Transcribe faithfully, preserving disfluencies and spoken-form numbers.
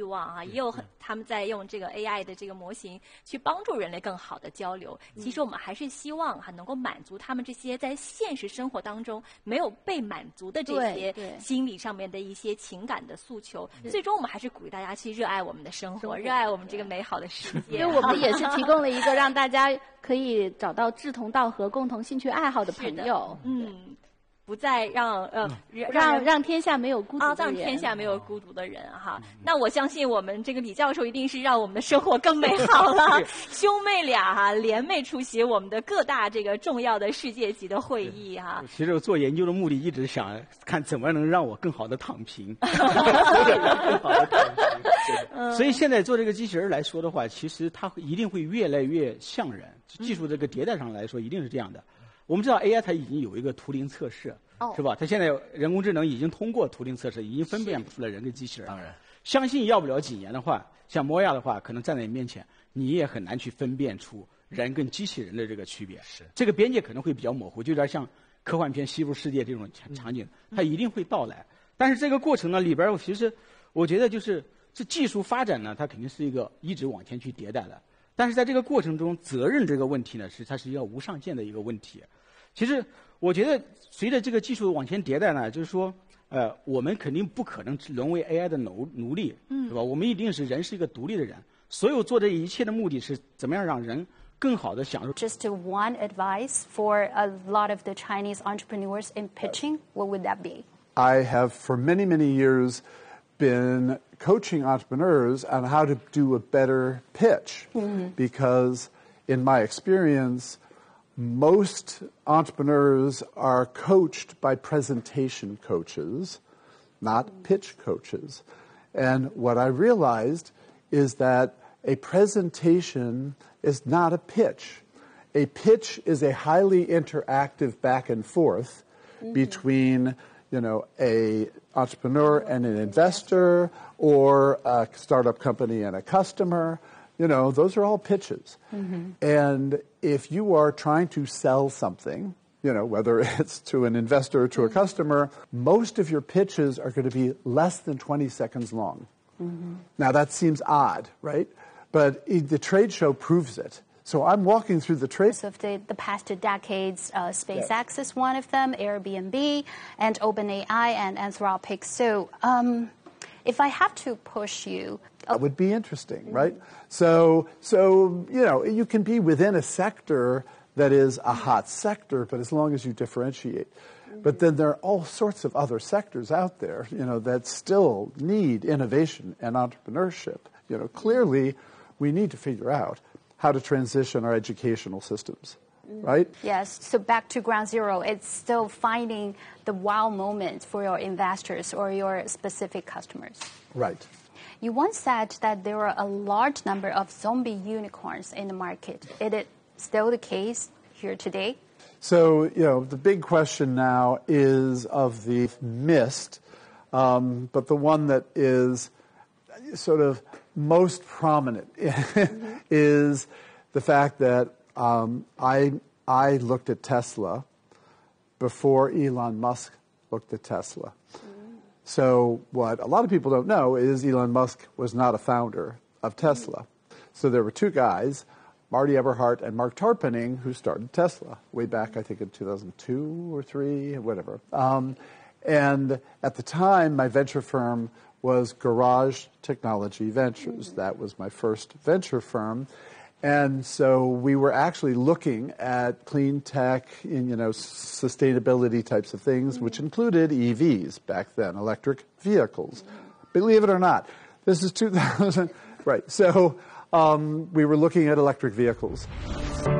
欲望啊，也有很他们在用这个 A I 的这个模型去帮助人类更好的交流。其实我们还是希望哈、啊、能够满足他们这些在现实生活当中没有被满足的这些心理上面的一些情感的诉求。最终我们还是鼓励大家去热爱我们的生活，热爱我们这个美好的世界。 因为我们也是提供了一个让大家可以找到志同道合、共同兴趣爱好的朋友。 嗯。不再让呃让让天下没有孤独的人啊，让天下没有孤独的人哈。嗯、那我相信我们这个李教授一定是让我们的生活更美好了。兄妹俩哈、啊、联袂出席我们的各大这个重要的世界级的会议哈、啊。 其实我做研究的目的一直想看怎么能让我更好的躺平。所以现在做这个机器人来说的话，其实它一定会越来越像人。技术这个迭代上来说，一定是这样的。我们知道 A I 它已经有一个图灵测试，哦、是吧？它现在人工智能已经通过图灵测试，已经分辨出了人跟机器人。当然，相信要不了几年的话，像摩亚的话，可能站在你面前，你也很难去分辨出人跟机器人的这个区别。是这个边界可能会比较模糊，就有点像科幻片《西部世界》这种场景，嗯、它一定会到来。但是这个过程呢，里边其实我觉得就是这技术发展呢，它肯定是一个一直往前去迭代的。但是在这个过程中，责任这个问题呢，是它是一个无上限的一个问题。其实，我觉得随着这个技术往前迭代呢，就是说，呃，我们肯定不可能沦为 A I 的奴奴隶，嗯，对吧？我们一定是人是一个独立的人，所有做这一切的目的是怎么样让人更好的享受。 Just one advice for a lot of the Chinese entrepreneurs in pitching, what would that be? I have for many, many years been coaching entrepreneurs on how to do a better pitch, mm-hmm. because in my experience, most entrepreneurs are coached by presentation coaches, not pitch coaches. And what I realized is that a presentation is not a pitch. A pitch is a highly interactive back and forth mm-hmm. between, you know, a entrepreneur and an investor, or a startup company and a customer. You know, those are all pitches. Mm-hmm. And if you are trying to sell something, you know, whether it's to an investor or to a customer, most of your pitches are going to be less than twenty seconds long. Mm-hmm. Now, that seems odd, right? But the trade show proves it. So I'm walking through the trade. Of the, the past two uh, SpaceX is one of them, Airbnb, and OpenAI and Anthropic. So um, if I have to push you... That would be interesting, mm-hmm. right? So, so, you know, you can be within a sector that is a hot sector, but as long as you differentiate. Mm-hmm. But then there are all sorts of other sectors out there, you know, that still need innovation and entrepreneurship. You know, clearly we need to figure out how to transition our educational systems, right? Yes. So back to ground zero, it's still finding the wow moment for your investors or your specific customers. Right. You once said that there are a large number of zombie unicorns in the market. Is it still the case here today? So, you know, the big question now is of the mist, um, but the one that is sort of most prominent mm-hmm. is the fact that um, I I looked at Tesla before Elon Musk looked at Tesla. Mm-hmm. So what a lot of people don't know is Elon Musk was not a founder of Tesla. Mm-hmm. So there were two guys, Marty Eberhart and Mark Tarpenning, who started Tesla way back, I think, in two thousand two or three, whatever. Um, and at the time, my venture firm was Garage Technology Ventures. Mm-hmm. That was my first venture firm. And so we were actually looking at clean tech, in, you know, sustainability types of things, mm-hmm. which included E Vs back then, electric vehicles. Mm-hmm. Believe it or not, this is two thousand, right. So um, we were looking at electric vehicles.